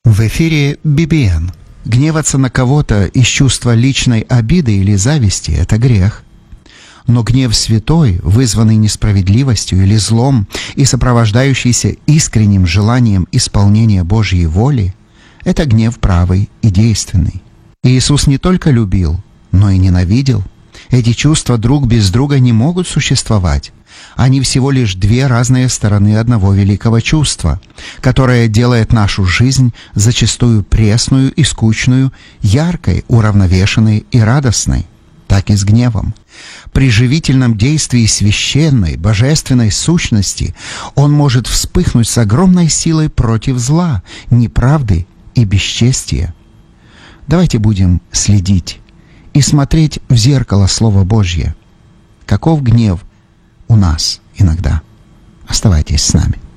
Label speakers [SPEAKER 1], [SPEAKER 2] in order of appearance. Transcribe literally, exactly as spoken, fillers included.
[SPEAKER 1] В эфире би би эн. Гневаться на кого-то из чувства личной обиды или зависти – это грех. Но гнев святой, вызванный несправедливостью или злом и сопровождающийся искренним желанием исполнения Божьей воли – это гнев правый и действенный. Иисус не только любил, но и ненавидел. Эти чувства друг без друга не могут существовать. Они всего лишь две разные стороны одного великого чувства, которое делает нашу жизнь зачастую пресную и скучную, яркой, уравновешенной и радостной. Так и с гневом. При живительном действии священной, божественной сущности он может вспыхнуть с огромной силой против зла, неправды и бесчестия. Давайте будем следить и смотреть в зеркало Слова Божье. Каков гнев у нас иногда? Оставайтесь с нами.